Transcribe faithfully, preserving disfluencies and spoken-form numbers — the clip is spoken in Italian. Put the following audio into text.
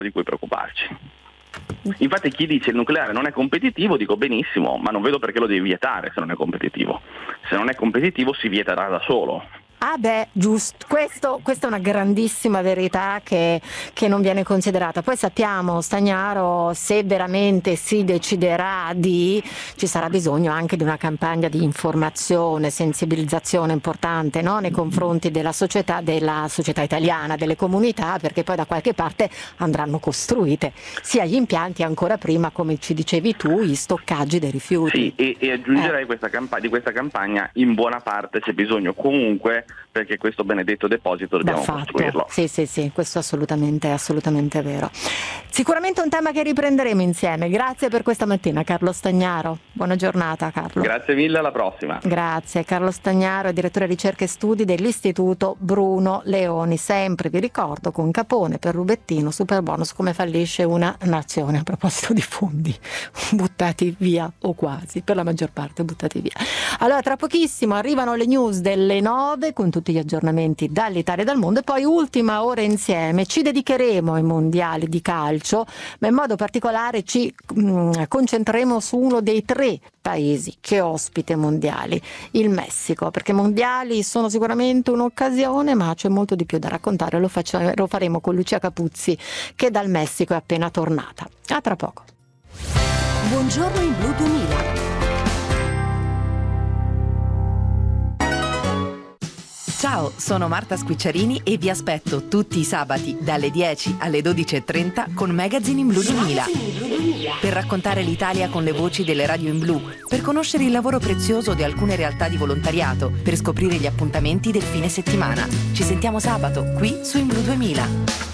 di cui preoccuparci. Infatti chi dice il nucleare non è competitivo, dico benissimo, ma non vedo perché lo devi vietare se non è competitivo. Se non è competitivo si vieterà da solo. Ah beh, giusto, Questo, questa è una grandissima verità che, che non viene considerata. Poi sappiamo, Stagnaro, se veramente si deciderà di, ci sarà bisogno anche di una campagna di informazione, sensibilizzazione importante, no? Nei confronti della società, della società italiana, delle comunità, perché poi da qualche parte andranno costruite sia gli impianti, ancora prima, come ci dicevi tu, gli stoccaggi dei rifiuti. Sì, e, e aggiungerei eh. questa campa- di questa campagna in buona parte c'è bisogno comunque, perché questo benedetto deposito dobbiamo costruirlo. Sì, sì, sì, questo è assolutamente, assolutamente vero. Sicuramente un tema che riprenderemo insieme. Grazie per questa mattina, Carlo Stagnaro. Buona giornata, Carlo. Grazie mille, alla prossima. Grazie. Carlo Stagnaro è direttore ricerca e studi dell'Istituto Bruno Leoni. Sempre, vi ricordo, con Capone per Rubettino, Superbonus, come fallisce una nazione. A proposito di fondi buttati via, o quasi, per la maggior parte buttati via. Allora, tra pochissimo arrivano le news delle nove con tutti gli aggiornamenti dall'Italia e dal mondo, e poi ultima ora insieme ci dedicheremo ai mondiali di calcio, ma in modo particolare ci mh, concentreremo su uno dei tre paesi che ospita i mondiali, il Messico, perché i mondiali sono sicuramente un'occasione, ma c'è molto di più da raccontare. Lo, faccio, lo faremo con Lucia Capuzzi, che dal Messico è appena tornata. A tra poco. Buongiorno in Blu duemila. Ciao, sono Marta Squicciarini e vi aspetto tutti i sabati dalle dieci alle dodici e trenta con Magazine in Blu duemila. Per raccontare l'Italia con le voci delle radio in blu, per conoscere il lavoro prezioso di alcune realtà di volontariato, per scoprire gli appuntamenti del fine settimana. Ci sentiamo sabato qui su In Blu duemila.